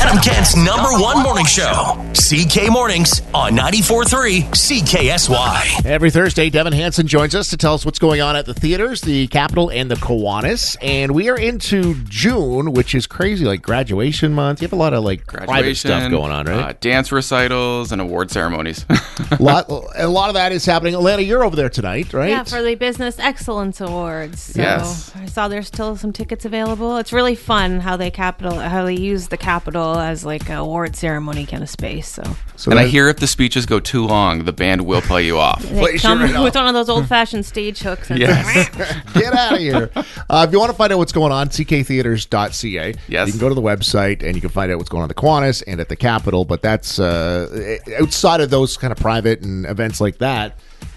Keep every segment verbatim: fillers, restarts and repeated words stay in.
Chatham Kent's number one morning show, C K Mornings on ninety-four point three C K S Y. Every Thursday, Devin Hansen joins us to tell us what's going on at the theaters, the Capitol, and the Kiwanis. And we are into June, which is crazy, like graduation month. You have a lot of like private stuff going on, right? Uh, dance recitals and award ceremonies. a lot, a lot of that is happening. Atlanta, you're over there tonight, right? Yeah, for the Business Excellence Awards. So yes. I saw there's still some tickets available. It's really fun how they Capitol, how they use the Capitol as like an award ceremony kind of space. So, so and I hear if the speeches go too long, the band will play you off. They come right with off. one of those old-fashioned stage hooks. And yes. Get out of here. Uh, if you want to find out what's going on, c k theaters dot c a. Yes. You can go to the website and you can find out what's going on at the Kiwanis and at the Capitol. But that's uh, outside of those kind of private and events like that.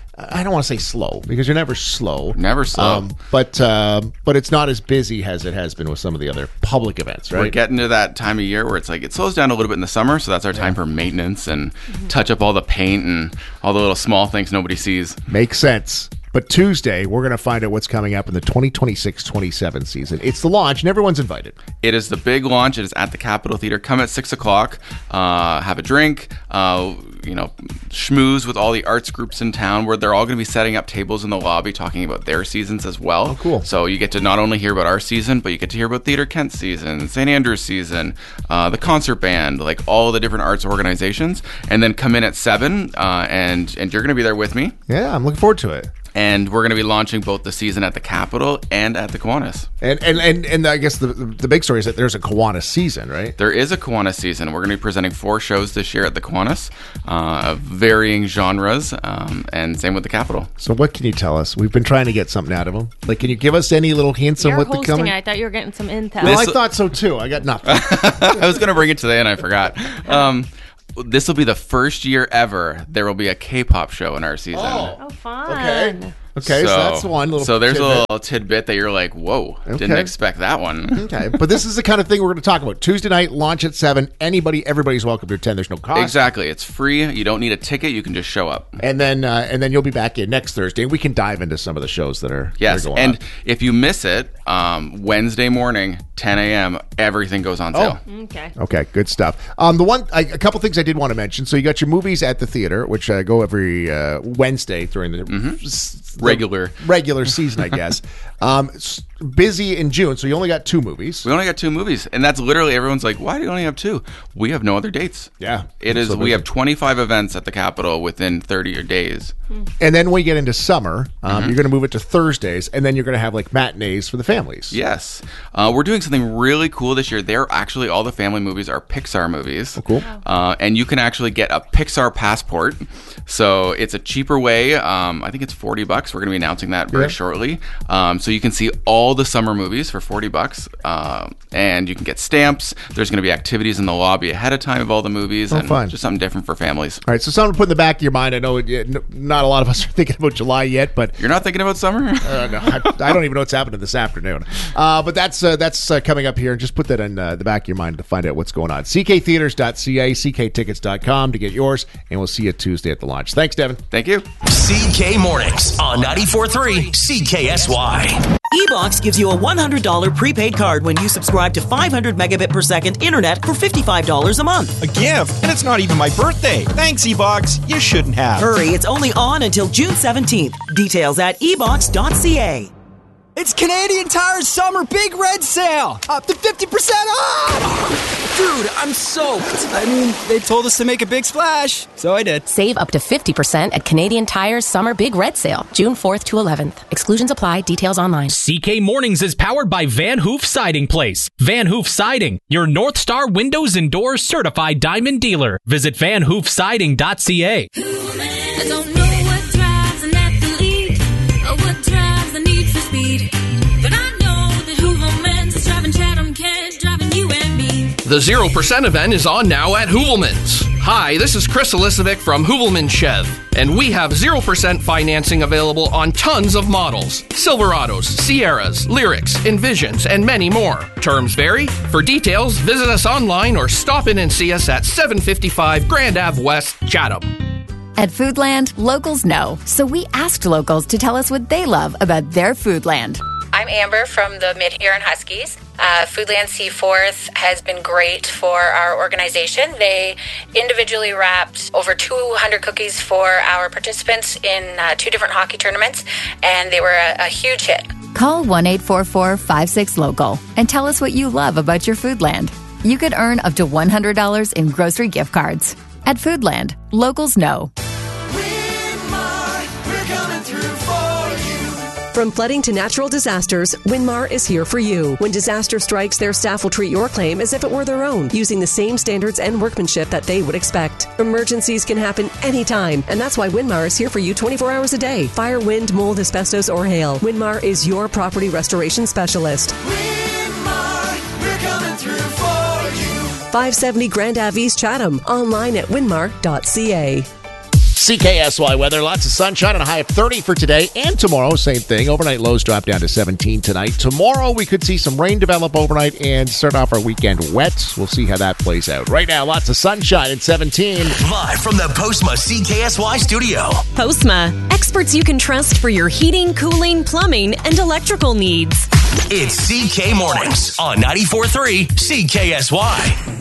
I don't want to say slow because you're never slow. Never slow. Um, but uh, but it's not as busy as it has been with some of the other public events, right? We're getting to that time of year where it's like it slows down a little bit in the summer, so that's our time yeah. for maintenance and mm-hmm. touch up all the paint and all the little small things nobody sees. Makes sense. But Tuesday, we're going to find out what's coming up in the twenty twenty-six twenty-seven season. It's the launch, and everyone's invited. It is the big launch. It is at the Capitol Theater. Come at six o'clock, uh, have a drink, uh, you know, schmooze with all the arts groups in town, where they're all going to be setting up tables in the lobby talking about their seasons as well. Oh, cool. So you get to not only hear about our season, but you get to hear about Theater Kent season, Saint Andrew's season, uh, the concert band, like all the different arts organizations, and then come in at seven, uh, and, and you're going to be there with me. Yeah, I'm looking forward to it. And we're going to be launching both the season at the Capitol and at the Kiwanis. And and, and, and I guess the the big story is that there's a Kiwanis season, right? There is a Kiwanis season. We're going to be presenting four shows this year at the Kiwanis, uh, of varying genres, um, and same with the Capitol. So what can you tell us? We've been trying to get something out of them. Like, can you give us any little hints You're on what the coming? I thought you were getting some intel. Well, I thought so too. I got nothing. I was going to bring it today and I forgot. Um, this will be the first year ever there will be a K-pop show in our season. Oh, oh fun. Okay. Okay, so, so that's one little So there's tidbit. a little tidbit that you're like, whoa, okay. Didn't expect that one. Okay, but this is the kind of thing we're going to talk about. Tuesday night, launch at seven. Anybody, everybody's welcome to attend. There's no cost. Exactly. It's free. You don't need a ticket. You can just show up. And then uh, and then you'll be back in next Thursday, and we can dive into some of the shows that are, yes. that are going and on. If you miss it, um, Wednesday morning, ten a.m., everything goes on sale. Oh, okay. Okay, good stuff. Um, the one, I, a couple things I did want to mention. So you got your movies at the theater, which uh, go every uh, Wednesday during the, mm-hmm. s- the regular regular season, I guess. Um, busy in June, so you only got two movies. We only got two movies, and that's literally everyone's like, "Why do you only have two?" We have no other dates. Yeah, it is. So we have twenty-five events at the Capitol within thirty days. And then when you get into summer, um, mm-hmm. you're going to move it to Thursdays, and then you're going to have like matinees for the families. Yes, uh, we're doing something really cool this year. They're actually all the family movies are Pixar movies. Oh, cool. Uh, and you can actually get a Pixar passport. So it's a cheaper way. Um, I think it's forty bucks. We're going to be announcing that very yeah. shortly. Um, so you can see all the summer movies for forty bucks, uh, and you can get stamps. There's going to be activities in the lobby ahead of time of all the movies, oh, and fun. just something different for families. All right, so something to put in the back of your mind. I know it, not a lot of us are thinking about July yet, but you're not thinking about summer. uh, no, I, I don't even know what's happening this afternoon. Uh, but that's uh, that's uh, coming up here, and just put that in uh, the back of your mind to find out what's going on. c k theaters dot c a, c k tickets dot com to get yours, and we'll see you Tuesday at the launch. Thanks, Devin. Thank you. C K Mornings on ninety-four point three C K S Y. E-Box gives you a one hundred dollars prepaid card when you subscribe to five hundred megabit per second internet for fifty-five dollars a month. A gift? And it's not even my birthday. Thanks, E-Box. You shouldn't have. Hurry, it's only on until June seventeenth. Details at e box dot c a. It's Canadian Tire's summer big red sale. Up to fifty percent off! Dude, I'm soaked. I mean, they told us to make a big splash, so I did. Save up to fifty percent at Canadian Tire's summer big red sale, June fourth to eleventh. Exclusions apply. Details online. C K Mornings is powered by Van Hoof Siding Place. Van Hoof Siding, your North Star Windows and Doors certified diamond dealer. Visit van hoof siding dot c a. I don't know what drives an athlete or what drives the need for speed, but I know that Hooverman's is driving Chatham Kent, driving you and me. The zero percent event is on now at Hoovelman's. Hi, this is Chris Elisovic from Hoovelman Chev, and we have zero percent financing available on tons of models. Silverados, Sierras, Lyrics, Envisions, and many more. Terms vary. For details, visit us online or stop in and see us at seven fifty-five Grand Ave West, Chatham. At Foodland, locals know, so we asked locals to tell us what they love about their Foodland. I'm Amber from the Mid-Huron Huskies. Uh, Foodland Seaforth has been great for our organization. They individually wrapped over two hundred cookies for our participants in uh, two different hockey tournaments, and they were a, a huge hit. Call one eight four four, five six, local and tell us what you love about your Foodland. You could earn up to one hundred dollars in grocery gift cards. At Foodland, locals know. From flooding to natural disasters, Winmar is here for you. When disaster strikes, their staff will treat your claim as if it were their own, using the same standards and workmanship that they would expect. Emergencies can happen anytime, and that's why Winmar is here for you twenty-four hours a day. Fire, wind, mold, asbestos, or hail. Winmar is your property restoration specialist. Winmar, we're coming through for you. five seventy Grand Ave East Chatham. Online at winmar dot c a. C K S Y weather, lots of sunshine and a high of thirty for today and tomorrow. Same thing. Overnight lows drop down to seventeen tonight. Tomorrow we could see some rain develop overnight and start off our weekend wet. We'll see how that plays out. Right now, lots of sunshine at seventeen. Live from the Postma C K S Y studio. Postma, experts you can trust for your heating, cooling, plumbing, and electrical needs. It's C K Mornings on ninety-four point three C K S Y.